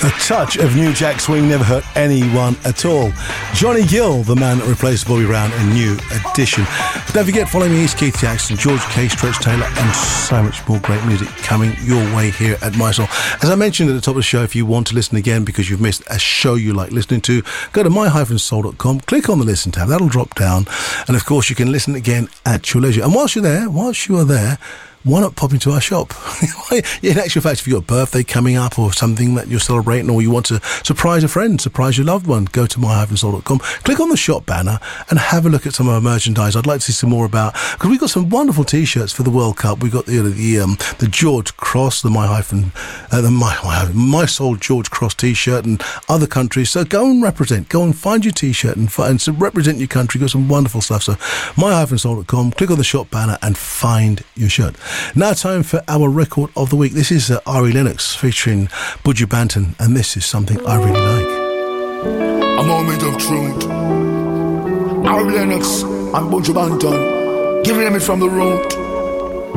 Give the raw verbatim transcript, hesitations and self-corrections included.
A touch of New Jack Swing never hurt anyone at all. Johnny Gill, the man that replaced Bobby Brown in New Edition. But don't forget, follow me, it's Keith Jackson, George K, Stretch Taylor, and so much more great music coming your way here at My Soul. As I mentioned at the top of the show, if you want to listen again because you've missed a show you like listening to, go to my soul dot com, click on the listen tab, that'll drop down, and of course you can listen again at your leisure. And whilst you're there, whilst you are there, why not pop into our shop? In actual fact, if you've got a birthday coming up or something that you're celebrating, or you want to surprise a friend, surprise your loved one, go to my soul dot com, click on the shop banner and have a look at some of our merchandise. I'd like to see some more about, because we've got some wonderful T-shirts for the World Cup. We've got the the, um, the George Cross, the My hyphen, uh, the My, My, My Soul George Cross T-shirt, and other countries. So go and represent, go and find your T-shirt and, find, and represent your country. We've got some wonderful stuff. So my soul dot com, click on the shop banner and find your shirt. Now time for our record of the week. This is uh, Ari Lennox featuring Buju Banton, and this is something I really like. A moment of truth. Ari Lennox and Buju Banton, giving it from the road.